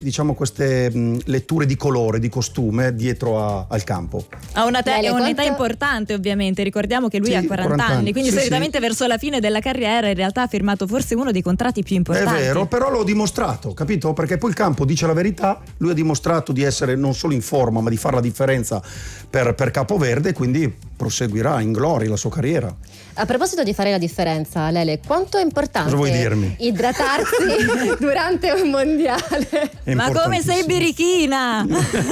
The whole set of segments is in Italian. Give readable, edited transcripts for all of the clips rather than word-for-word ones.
diciamo queste letture di colore, di costume dietro al campo. Ha un'età importante, ovviamente, ricordiamo che lui ha 40 anni, quindi solitamente verso la fine della carriera in realtà ha firmato forse uno dei contratti più importanti. È vero, però l'ho dimostrato, capito? Perché poi il campo dice la verità, lui ha dimostrato di essere non solo in forma ma di fare la differenza per Capoverde, quindi proseguirà in gloria la sua carriera. A proposito di fare la differenza, Lele, quanto è importante idratarsi durante un mondiale? Ma come sei birichina?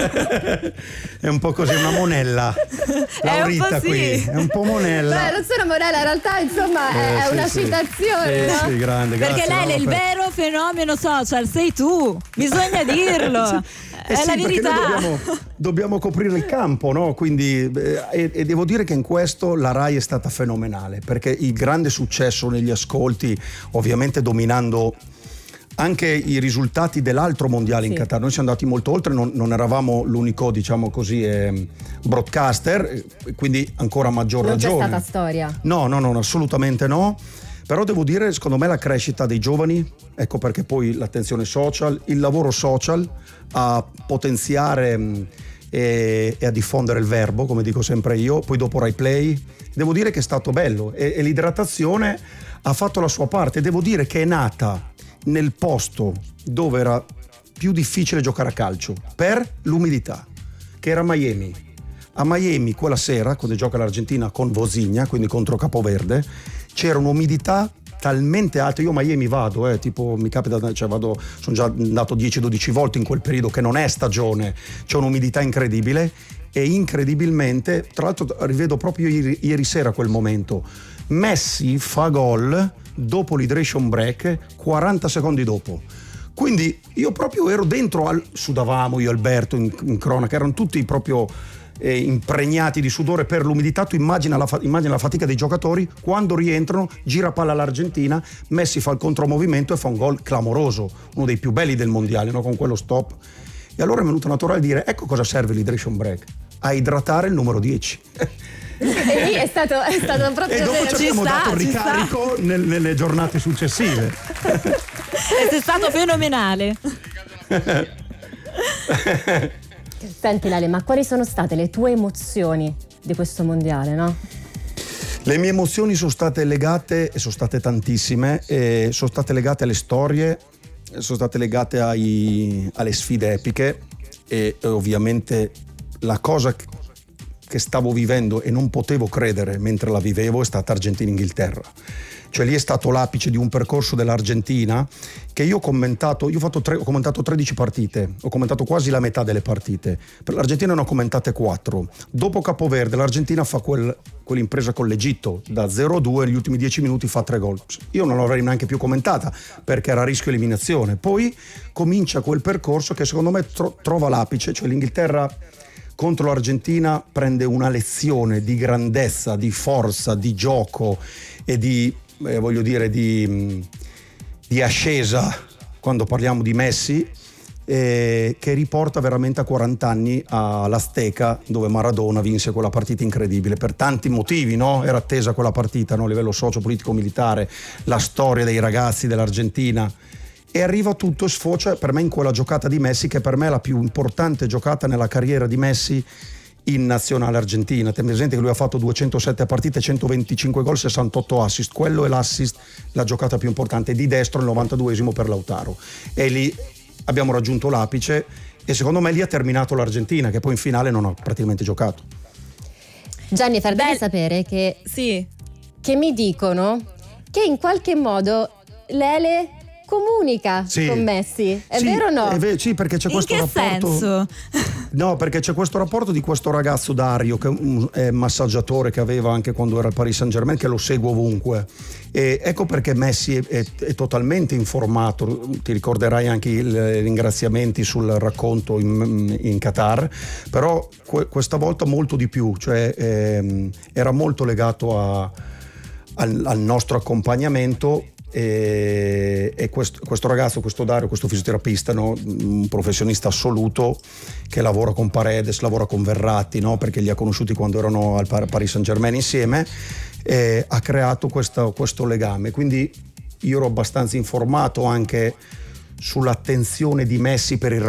È un po' così, una monella. Laurita qui, è un po' monella. Non sono monella, in realtà insomma è una citazione, no? Sì, grande, perché Lele, il vero fenomeno social sei tu, bisogna dirlo. È la verità. Dobbiamo coprire il campo, no? Quindi e devo dire che in questo la Rai è stata fenomenale, perché il grande successo negli ascolti, ovviamente dominando anche i risultati dell'altro mondiale in Qatar. Noi siamo andati molto oltre, non eravamo l'unico, diciamo così, broadcaster, quindi ancora maggior ragione. Non c'è stata storia. No, assolutamente no. Però devo dire, secondo me, la crescita dei giovani, ecco perché poi l'attenzione social, il lavoro social a potenziare e a diffondere il verbo, come dico sempre io, poi dopo Rai Play, devo dire che è stato bello e l'idratazione ha fatto la sua parte. Devo dire che è nata nel posto dove era più difficile giocare a calcio per l'umidità, che era Miami. A Miami quella sera, quando gioca l'Argentina con Vozinha, quindi contro Capoverde, c'era un'umidità talmente alta. Io a Miami vado, tipo mi capita, sono già andato 10-12 volte in quel periodo che non è stagione, c'è un'umidità incredibile e incredibilmente, tra l'altro rivedo proprio ieri sera quel momento, Messi fa gol dopo l'hydration break 40 secondi dopo. Quindi io proprio ero dentro, sudavamo io e Alberto in cronaca, erano tutti proprio impregnati di sudore per l'umidità. Tu immagina la fatica dei giocatori quando rientrano, gira palla all'Argentina, Messi fa il contromovimento e fa un gol clamoroso, uno dei più belli del mondiale, no? Con quello stop. E allora è venuto naturale dire: ecco cosa serve l'hydration break, a idratare il numero 10. E lì è stato proprio e dopo ci abbiamo dato il ricarico nelle giornate successive. E sei stato fenomenale. Senti Lele, ma quali sono state le tue emozioni di questo mondiale, no? Le mie emozioni sono state legate, e sono state tantissime, sono state legate alle storie, sono state legate alle sfide epiche e ovviamente la cosa che stavo vivendo e non potevo credere mentre la vivevo è stata Argentina-Inghilterra. Cioè lì è stato l'apice di un percorso dell'Argentina che io ho commentato. Ho commentato 13 partite, ho commentato quasi la metà delle partite. Per l'Argentina ne ho commentate 4. Dopo Capoverde l'Argentina fa quell'impresa con l'Egitto, da 0-2 negli ultimi 10 minuti fa 3 gol. Io non l'avrei neanche più commentata perché era a rischio eliminazione. Poi comincia quel percorso che secondo me trova l'apice, cioè l'Inghilterra contro l'Argentina prende una lezione di grandezza, di forza, di gioco e di ascesa quando parliamo di Messi, che riporta veramente a 40 anni all'Azteca, dove Maradona vinse quella partita incredibile per tanti motivi, no? Era attesa quella partita, no? A livello socio-politico militare, la storia dei ragazzi dell'Argentina, e arriva tutto e sfocia per me in quella giocata di Messi, che per me è la più importante giocata nella carriera di Messi in nazionale argentina. Tenete presente che lui ha fatto 207 partite, 125 gol, 68 assist. Quello è l'assist, la giocata più importante, di destro, il 92esimo per Lautaro. E lì abbiamo raggiunto l'apice e secondo me lì ha terminato l'Argentina, che poi in finale non ha praticamente giocato. Jennifer, devi sapere che mi dicono che in qualche modo Lele comunica con Messi, è vero o no? Sì, perché c'è questo rapporto. In che senso? No, perché c'è questo rapporto di questo ragazzo Dario, che è massaggiatore, che aveva anche quando era al Paris Saint-Germain, che lo segue ovunque. E ecco perché Messi è totalmente informato. Ti ricorderai anche i ringraziamenti sul racconto in Qatar, però questa volta molto di più, cioè era molto legato al nostro accompagnamento. E questo ragazzo, questo Dario, questo fisioterapista, no? Un professionista assoluto, che lavora con Paredes, lavora con Verratti, no? Perché li ha conosciuti quando erano al Paris Saint-Germain insieme, ha creato questo legame. Quindi io ero abbastanza informato anche sull'attenzione di Messi per il